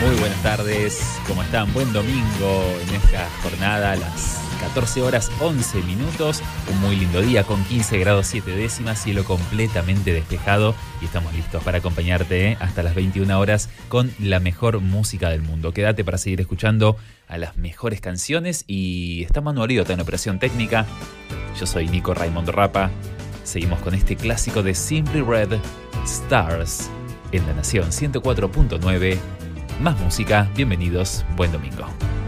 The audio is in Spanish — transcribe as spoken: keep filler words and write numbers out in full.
Muy buenas tardes, ¿cómo están? Buen domingo en esta jornada a las catorce horas once minutos. Un muy lindo día con quince grados siete décimas, cielo completamente despejado y estamos listos para acompañarte hasta las veintiuna horas con la mejor música del mundo. Quédate para seguir escuchando a las mejores canciones y está Manu Oriota en operación técnica. Yo soy Nico Raimundo Rapa. Seguimos con este clásico de Simply Red, Stars, en La Nación ciento cuatro punto nueve. Más música, bienvenidos, buen domingo.